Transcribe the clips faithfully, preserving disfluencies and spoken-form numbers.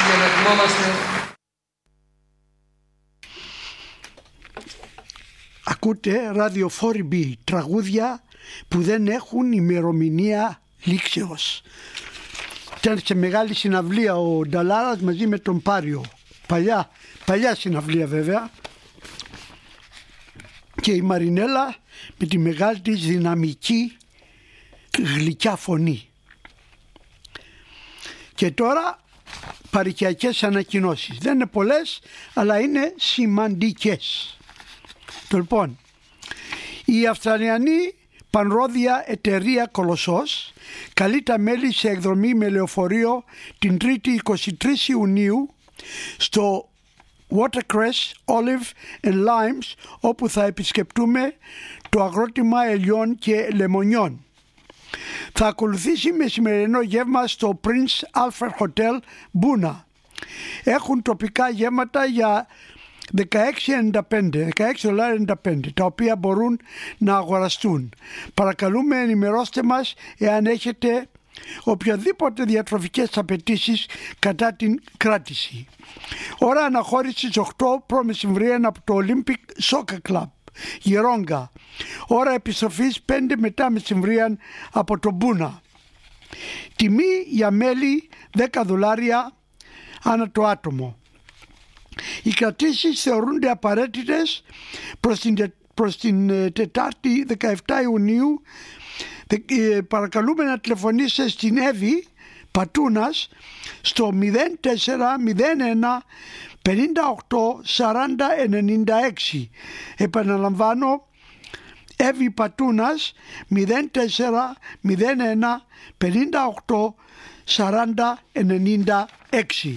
για να θυμόμαστε. Ακούτε ράδιο φορ μπι, τραγούδια που δεν έχουν ημερομηνία λήξεως. Ήταν σε μεγάλη συναυλία ο Νταλάρας μαζί με τον Πάριο. Παλιά, παλιά συναυλία βέβαια. Και η Μαρινέλα με τη μεγάλη της δυναμική γλυκιά φωνή. Και τώρα παροικιακές ανακοινώσεις. Δεν είναι πολλές, αλλά είναι σημαντικές. Λοιπόν, η Αυστραλιανή πανρόδια εταιρεία Κολοσσός καλεί τα μέλη σε εκδρομή με λεωφορείο την Τρίτη εικοστή τρίτη Ιουνίου στο Watercress, Olive and Limes, όπου θα επισκεπτούμε το αγρότημα ελιών και λεμονιών. Θα ακολουθήσει μεσημερινό γεύμα στο Prince Alfred Hotel Μπούνα. Έχουν τοπικά γεύματα για δεκαέξι ενενήντα πέντε, δεκαέξι δολάρια ενενήντα πέντε, τα οποία μπορούν να αγοραστούν. Παρακαλούμε, ενημερώστε μας εάν έχετε οποιαδήποτε διατροφικές απαιτήσεις κατά την κράτηση. Ώρα αναχώρησης οκτώ προ μεσημβρίαν από το Olympic Soccer Club Γερόγκα. Ώρα επιστροφής πέντε μετά μεσημβρίαν από το Μπούνα. Τιμή για μέλη δέκα δολάρια ανά το άτομο. Οι κρατήσεις θεωρούνται απαραίτητες προς την, προς την Τετάρτη δεκαεπτά Ιουνίου. Παρακαλούμε να τηλεφωνήσετε στην Εύη Πατούνας στο μηδέν τέσσερα μηδέν ένα πενήντα οκτώ σαράντα ενενήντα έξι. Επαναλαμβάνω, Εύη Πατούνας μηδέν τέσσερα μηδέν ένα πενήντα οκτώ σαράντα ενενήντα έξι.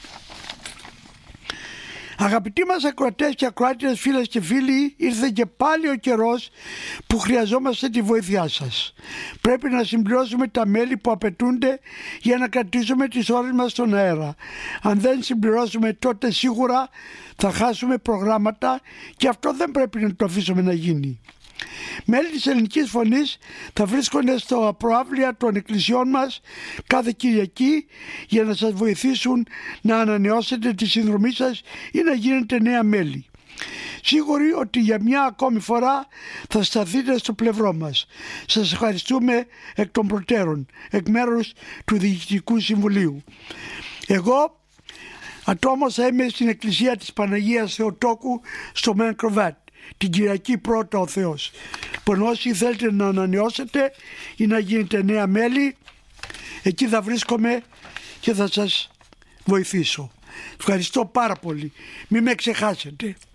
Αγαπητοί μας ακροατές και ακροάτριες, φίλες και φίλοι, ήρθε και πάλι ο καιρός που χρειαζόμαστε τη βοήθειά σας. Πρέπει να συμπληρώσουμε τα μέλη που απαιτούνται για να κρατήσουμε τις ώρες μας στον αέρα. Αν δεν συμπληρώσουμε, τότε σίγουρα θα χάσουμε προγράμματα και αυτό δεν πρέπει να το αφήσουμε να γίνει. Μέλη της Ελληνικής Φωνής θα βρίσκονται στο προαύλια των εκκλησιών μας κάθε Κυριακή για να σας βοηθήσουν να ανανεώσετε τη συνδρομή σας ή να γίνετε νέα μέλη. Σίγουροι ότι για μια ακόμη φορά θα σταθείτε στο πλευρό μας. Σας ευχαριστούμε εκ των προτέρων, εκ μέρους του Διοικητικού Συμβουλίου. Εγώ ατόμως θα είμαι στην Εκκλησία της Παναγίας Θεοτόκου στο Μεν Κροβάτ την Κυριακή πρώτα ο Θεός. Λοιπόν, όσοι θέλετε να ανανεώσετε ή να γίνετε νέα μέλη, εκεί θα βρίσκομαι και θα σας βοηθήσω. Ευχαριστώ πάρα πολύ. Μην με ξεχάσετε.